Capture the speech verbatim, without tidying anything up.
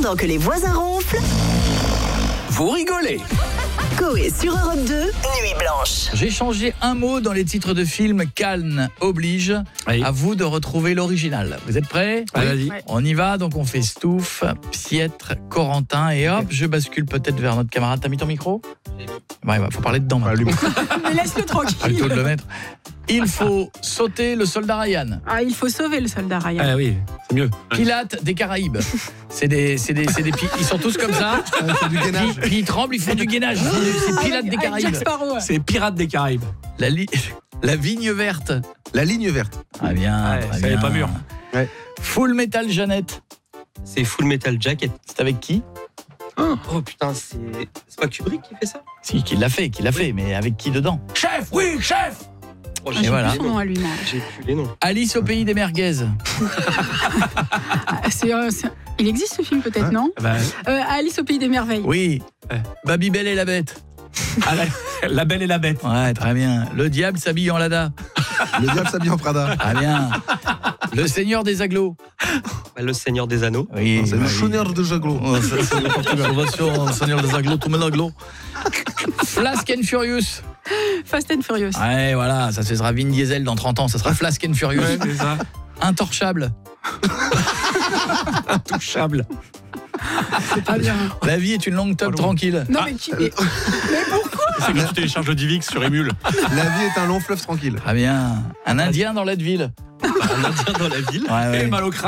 Pendant que les voisins ronflent, vous rigolez. Coé sur Europe deux, Nuit Blanche. J'ai changé un mot dans les titres de films. Cannes oblige. Oui. À vous de retrouver l'original. Vous êtes prêts? Oui. Vas-y. Ouais. On y va, donc on fait Stouff, Pietre, Corentin et hop, je bascule peut-être vers notre camarade. T'as mis ton micro? Ouais, ouais, faut parler dedans maintenant. Mais laisse-le Pas le tout tranquille. de le mettre. Il faut sauter le soldat Ryan. Ah, il faut sauver le soldat Ryan. Ah oui, c'est mieux. Pilates des Caraïbes. C'est des, c'est des, c'est des, pi- ils sont tous comme ça. du gainage. Puis, puis ils tremblent, ils font du gainage. C'est Pilates des Avec Caraïbes. Jack Sparrow. C'est Pirates des Caraïbes. La, li- la vigne verte. La ligne verte. Ah bien, Ouais, très ça bien. n'est pas mûr. Ouais. Full Metal Jeannette. C'est Full Metal Jacket. C'est avec qui? Oh putain, c'est c'est pas Kubrick qui fait ça? Si, qui l'a fait, qui l'a fait, mais avec qui dedans? Chef, oui, chef. Oh, Ah, j'ai Et j'ai voilà. plus son nom à lui, moi. J'ai plus les noms. Alice au pays des merguez. Ah, c'est, euh, c'est- Il existe ce film peut-être, Hein non Bah, Euh, Alice au pays des merveilles. Oui. Ouais. Babybel et la bête. ah, la, la Belle et la Bête. Ouais, très bien. Le diable s'habille en Lada. Le diable s'habille en Prada. Ah bien. Le seigneur des agglos. Bah, le Seigneur des Anneaux. Oui. C'est bah le oui. chouineur de Jaglo. Oh, ça, c'est n'importe quoi. Salvation, le seigneur des agglos, tout le monde agglos. Flask and Furious. Fast and Furious. Ouais, voilà, ça ce sera Vin Diesel dans trente ans, ça sera Flask and Furious. Ouais, c'est ça. Intorchable. Intouchable. C'est pas bien. La vie est une longue top Pardon. tranquille. Non, mais qui. mais- C'est quand tu télécharges le Divix sur Emule. La vie est un long fleuve tranquille. Très bien. Un Indien dans l'Aide-Ville. Un Indien dans la ville. Ouais, Et ouais. mal au crâne.